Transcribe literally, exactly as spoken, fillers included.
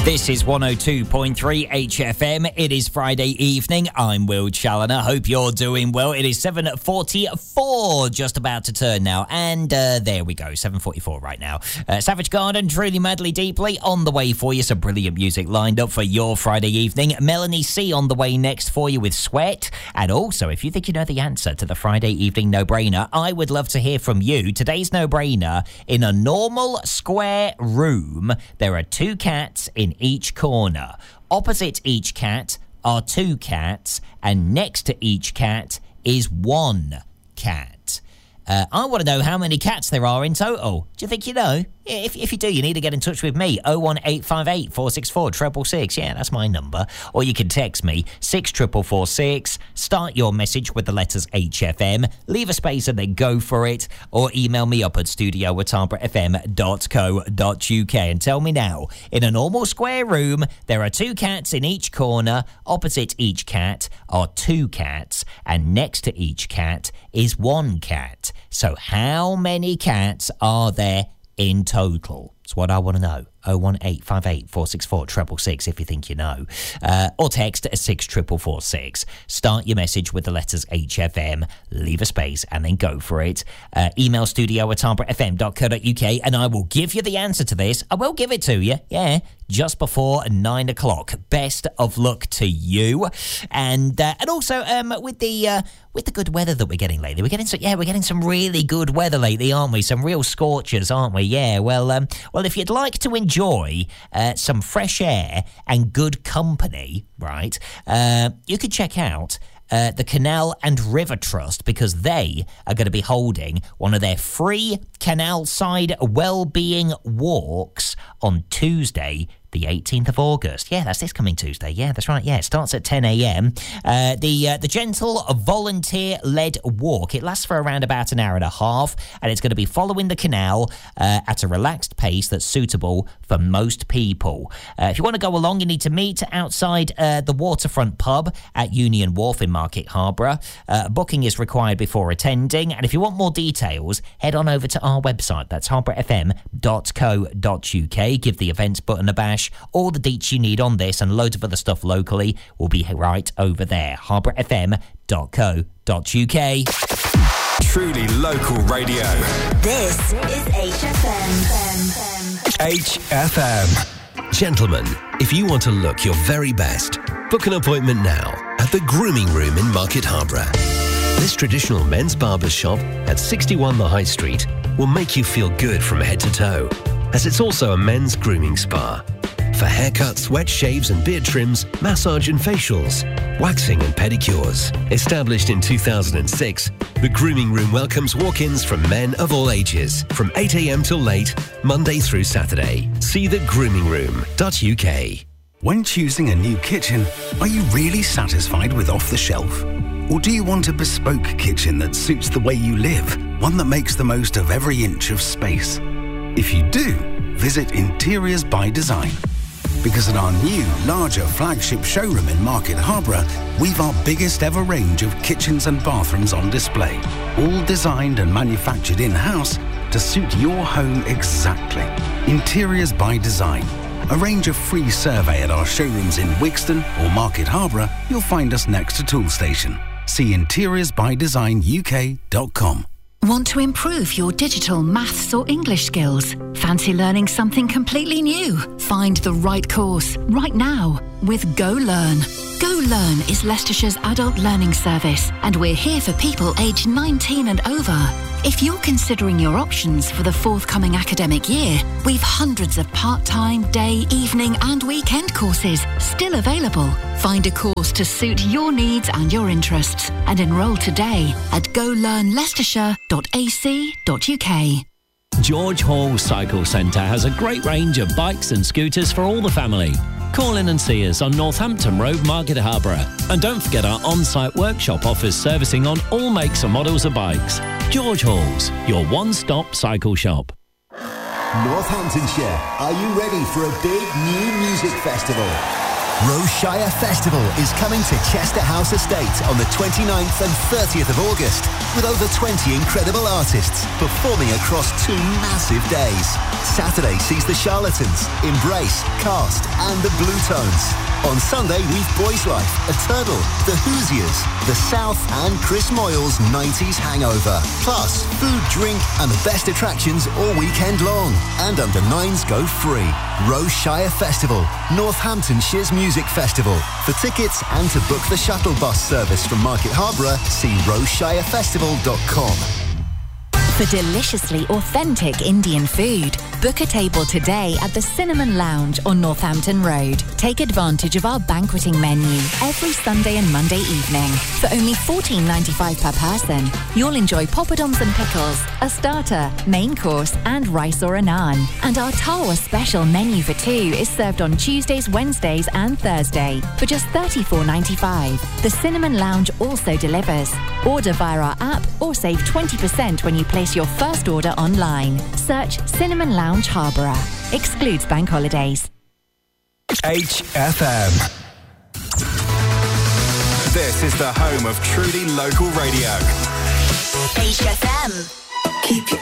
This is one oh two point three H F M. It is Friday evening. I'm Will Challoner. Hope you're doing well. It is seven forty-four, just about to turn now. And uh, there we go, seven forty-four right now. Uh, Savage Garden, Truly Madly Deeply on the way for you. Some brilliant music lined up for your Friday evening. Melanie C on the way next for you with Sweat. And also, if you think you know the answer to the Friday evening no-brainer, I would love to hear from you. Today's no-brainer: in a normal square room, there are two cats in each corner. Opposite each cat are two cats, and next to each cat is one cat. Uh, I want to know how many cats there are in total. Do you think you know? If, if you do, you need to get in touch with me. oh one eight five eight, four six four, six six six. Yeah, that's my number. Or you can text me, six four four four six. Start your message with the letters H F M. Leave a space and then go for it. Or email me up at studio at harbour f m dot co dot u k. And tell me now, in a normal square room, there are two cats in each corner. Opposite each cat are two cats. And next to each cat is one cat. So how many cats are there in total? That's what I want to know. oh one eight five eight, four six four, six six six if you think you know. Uh, or text six four four four six. Start your message with the letters H F M, leave a space, and then go for it. Uh, email studio at harbour f m dot co dot u k, and I will give you the answer to this. I will give it to you, yeah, just before nine o'clock. Best of luck to you. And uh, and also, um, with the uh, with the good weather that we're getting lately, we're getting so, yeah, we're getting some really good weather lately, aren't we? Some real scorchers, aren't we? Yeah, well, um, well, if you'd like to enjoy Enjoy uh, some fresh air and good company, right? Uh, you could check out uh, the Canal and River Trust, because they are going to be holding one of their free canal side wellbeing walks on Tuesday, the eighteenth of August. Yeah, that's this coming Tuesday. Yeah, that's right. Yeah, it starts at ten a.m. Uh, the uh, the gentle volunteer-led walk. It lasts for around about an hour and a half, and it's going to be following the canal uh, at a relaxed pace that's suitable for most people. Uh, if you want to go along, you need to meet outside uh, the Waterfront Pub at Union Wharf in Market Harborough. Uh, booking is required before attending, and if you want more details, head on over to our website. That's harbour f m dot co dot u k. Give the events button a bash. All the deets you need on this and loads of other stuff locally will be right over there. harbour f m dot co dot u k. Truly local radio. This is H F M. H F M. Gentlemen, if you want to look your very best, book an appointment now at the Grooming Room in Market Harborough. This traditional men's barber shop at sixty-one The High Street will make you feel good from head to toe, as it's also a men's grooming spa. For haircuts, wet shaves and beard trims, massage and facials, waxing and pedicures. Established in two thousand six, the Grooming Room welcomes walk-ins from men of all ages, from eight a.m. till late, Monday through Saturday. See the grooming room dot u k. When choosing a new kitchen, are you really satisfied with off-the-shelf? Or do you want a bespoke kitchen that suits the way you live, one that makes the most of every inch of space? If you do, visit Interiors by Design. Because at our new, larger flagship showroom in Market Harborough, we've our biggest ever range of kitchens and bathrooms on display, all designed and manufactured in-house to suit your home exactly. Interiors by Design. Arrange a free survey at our showrooms in Wixton or Market Harborough. You'll find us next to Tool Station. See interiors by design u k dot com. Want to improve your digital maths or English skills? Fancy learning something completely new? Find the right course right now with Go Learn. Go Learn is Leicestershire's adult learning service, and we're here for people aged nineteen and over. If you're considering your options for the forthcoming academic year, we've hundreds of part-time, day, evening and weekend courses still available. Find a course to suit your needs and your interests and enrol today at go learn leicestershire dot a c dot u k. George Hall Cycle Centre has a great range of bikes and scooters for all the family. Call in and see us on Northampton Road, Market Harborough. And don't forget our on-site workshop offers servicing on all makes and models of bikes. George Hall's, your one-stop cycle shop. Northamptonshire, are you ready for a big new music festival? Roshire Festival is coming to Chester House Estate on the twenty-ninth and thirtieth of August. with over twenty incredible artists performing across two massive days. Saturday sees the Charlatans, Embrace, Cast and the Blue Tones. On Sunday, we've Boys Life, A Turtle, The Hoosiers, The South and Chris Moyle's nineties Hangover. Plus, food, drink and the best attractions all weekend long. And under nines go free. Roshire Festival, Northamptonshire's music festival. For tickets and to book the shuttle bus service from Market Harborough, see roshire festival dot com. For deliciously authentic Indian food, book a table today at the Cinnamon Lounge on Northampton Road. Take advantage of our banqueting menu every Sunday and Monday evening. For only fourteen ninety-five per person, you'll enjoy poppadoms and pickles, a starter, main course and rice or a naan. And our Tawa special menu for two is served on Tuesdays, Wednesdays and Thursday for just thirty-four ninety-five. The Cinnamon Lounge also delivers. Order via our app or save twenty percent when you place your first order online. Search Cinnamon Lounge Harborough. Excludes bank holidays. H F M. This is the home of truly local radio. H F M. Keep your